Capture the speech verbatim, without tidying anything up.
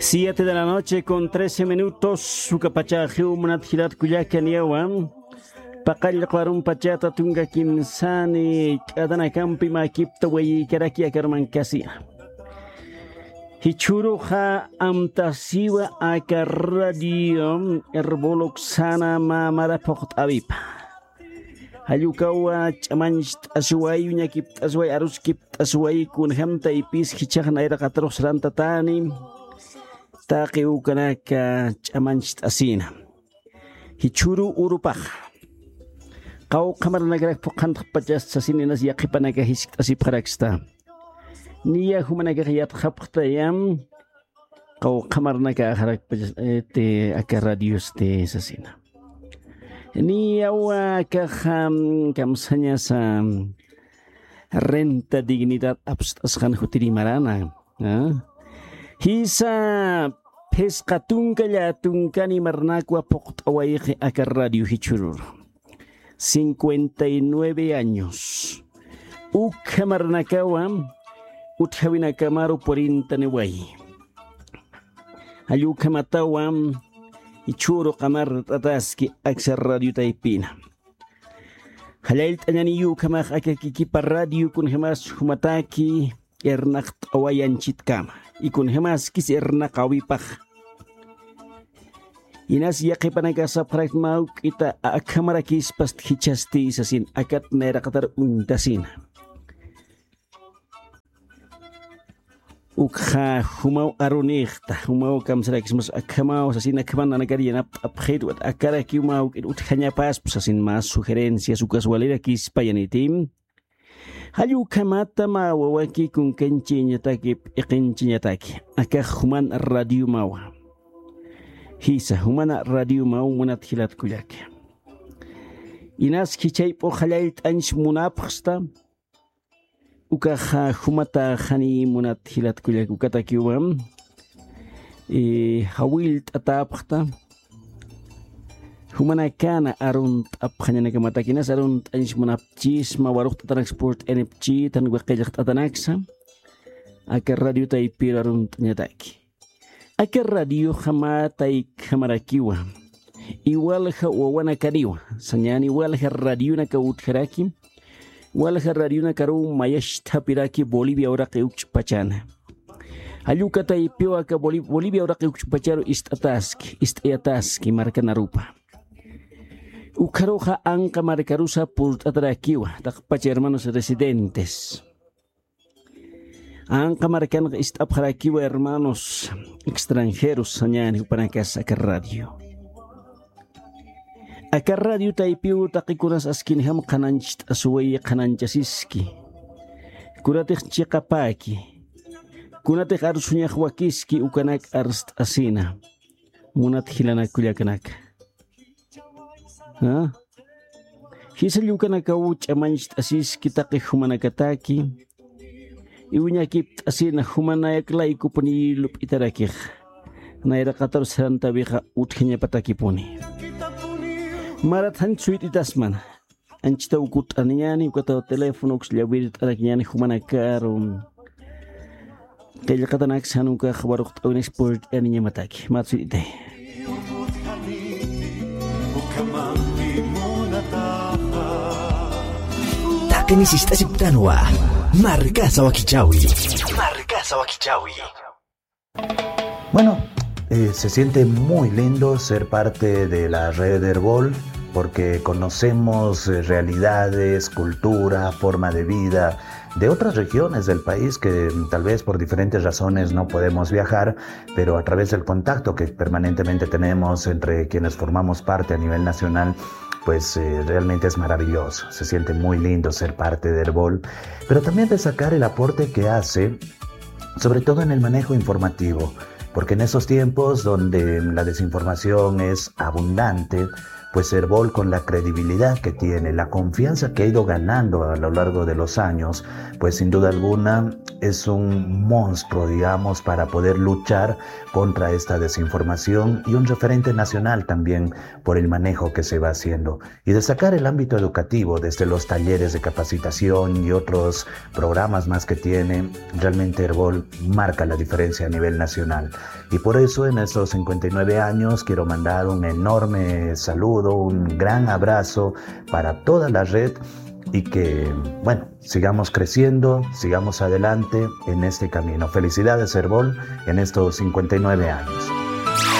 Siete de la noche con trece minutos. Sucapachajiu munathirat kuyakaniawan. Pakal qarun pachata tunga kimsani kadana kampi makipta wayi karaki akarman kasina. Hichuruja amtasiwa akarradio erbolok sana mamara pokt avipa. Hayukawa chamanch asway unyakip asway aruskip asway kun hamta ipis hichagna era katros rantatani. Taki ukanaka chamanch asina. Hichuru urupaj. Kau kamar nagrak pokant pajas sasininas yakipanaga hisk asipraksta. Niya humanaga yat khaptayam. Kau kamar naga harak pajas te akaradius te sasina. Niya wa kaham kamsanya sa renta dignidad abstaskan hutiri marana. Hisa pescatunca ya tuncani marnacua poctawaique akarradio hichurur. cincuenta y nueve años. Uka marnacawa utjawina camaro por intaneway. Ayuka matawam ichuro kamar tataski aksar radio taipina. Halayl tanyani yuka mak akakikipa radio kun hemas humataki ernakt awayan chitkama. Ikun hemas kis ernak awipach. Inas yakipanaga sa prak mau kita akamara kis past hichasti sasin akat nera katar undasin. Ukha humau arunihta humau kam serakismas akamau sasin akaman anagari nap aphedu at akara kiumau utkanya pas sasin mas sugerencias ukasualera kis payanitim. Hayu kamata mawawaki kun kenchinya taki ikinchinya taki aka human radio mawa hisa humana radio maw munat hilat kuyak inas kichay po khalayl tanch munapxta uka kha humata khani munat hilat kuyak ukata kiwam e hawil tatapxta humana kana arunt apkhanya nagamatakinas arunt anish munapchis mawaruk transport N F G tan waqilaq tatanaksa aka radio taipir arunt nyataki aka radio khama tai khamarakiwa igual kha wawana kariwa sanyani igual kha radio na kautharaki igual kha radio na karu mayash thapiraki Bolivia ora qeuch pachana ayuka taipio aka Bolivia ora qeuch pacharo istataski istayataski marca narupa Ukaroja anca marcarusa por atraquiwa, takpache hermanos residentes. Anca marcan istapjaraquiwa hermanos extranjeros sañani para casa acá radio. Acá radio taipiu takikunas askin ham kananchit asuway kananchasiski. Kuratech chiqapaki. Kunatek arsunya huakiski ukanak arst asina. Munat hilana kulyakanak. Ha? Hisa yuka nakauch amanch asis kita ke humanakataki. Iunya kip asina humanayak lai kupuni lup itarakih. Naira katar santa biha utkenya pataki puni. Marat han suit itasman. Anchita ukut aniani ukata telefono ksliawirit arakiani humanakarum. Kaya katanak sanuka khabaruk tawin export aninya mataki. Matsuit ite. Takenisista Siptanwa, Marcasa Wakichawi. Marcasa Wakichawi. Bueno, eh, se siente muy lindo ser parte de la red Herbol porque conocemos eh, realidades, cultura, forma de vida de otras regiones del país que tal vez por diferentes razones no podemos viajar, pero a través del contacto que permanentemente tenemos entre quienes formamos parte a nivel nacional, pues eh, realmente es maravilloso. Se siente muy lindo ser parte de Herbol, pero también destacar el aporte que hace, sobre todo en el manejo informativo, porque en esos tiempos donde la desinformación es abundante, pues Herbol, con la credibilidad que tiene, la confianza que ha ido ganando a lo largo de los años, pues sin duda alguna es un monstruo, digamos, para poder luchar contra esta desinformación, y un referente nacional también por el manejo que se va haciendo. Y destacar el ámbito educativo, desde los talleres de capacitación y otros programas más que tiene. Realmente Herbol marca la diferencia a nivel nacional. Y por eso en estos cincuenta y nueve años quiero mandar un enorme saludo, un gran abrazo para toda la red, y que, bueno, sigamos creciendo, sigamos adelante en este camino. Felicidades, Herbol, en estos cincuenta y nueve años.